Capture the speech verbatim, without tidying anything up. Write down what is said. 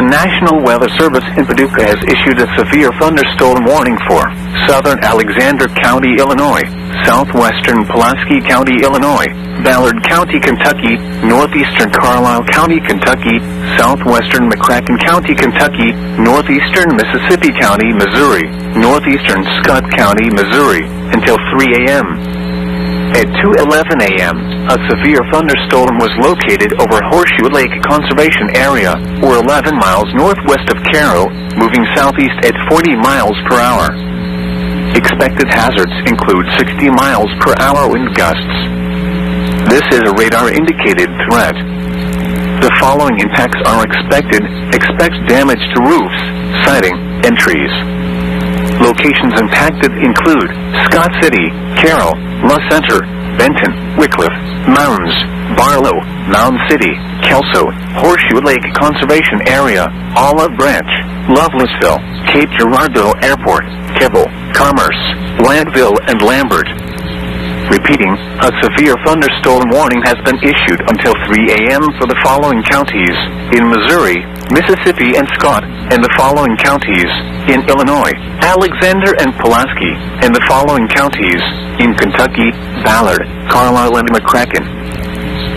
National Weather Service in Paducah has issued a severe thunderstorm warning for southern Alexander County, Illinois, southwestern Pulaski County, Illinois, Ballard County, Kentucky, northeastern Carlisle County, Kentucky, southwestern McCracken County, Kentucky, northeastern Mississippi County, Missouri, northeastern Scott County, Missouri, until three A M At two eleven A M, a severe thunderstorm was located over Horseshoe Lake Conservation Area, or eleven miles northwest of Cairo, moving southeast at forty miles per hour. Expected hazards include sixty miles per hour wind gusts. This is a radar-indicated threat. The following impacts are expected. Expect damage to roofs, siding, and trees. Locations impacted include Scott City, Carroll, La Center, Benton, Wickliffe, Mounds, Barlow, Mound City, Kelso, Horseshoe Lake Conservation Area, Olive Branch, Lovelessville, Cape Girardeau Airport, Keble, Commerce, Landville, and Lambert. Repeating, a severe thunderstorm warning has been issued until three A M for the following counties in Missouri, Mississippi, and Scott, and the following counties in Illinois, Alexander and Pulaski, and the following counties in Kentucky, Ballard, Carlisle, and McCracken.